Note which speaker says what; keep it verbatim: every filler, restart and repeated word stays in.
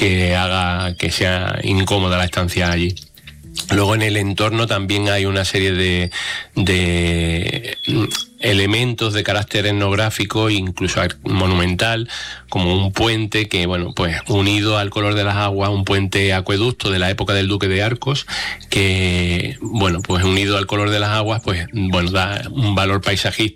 Speaker 1: que haga que sea incómoda la estancia allí. Luego en el entorno también hay una serie de, de elementos de carácter etnográfico, incluso monumental, como un puente que, bueno, pues unido al color de las aguas, un puente acueducto de la época del Duque de Arcos, que, bueno, pues unido al color de las aguas, pues, bueno, da un valor paisajístico